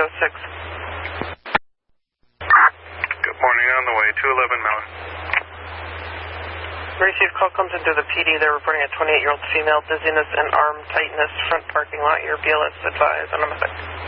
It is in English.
Good morning, on the way, 211 Miller. Received call comes into the PD. They're reporting a 28-year-old female, dizziness and arm tightness, front parking lot. Your BLS advised on a method.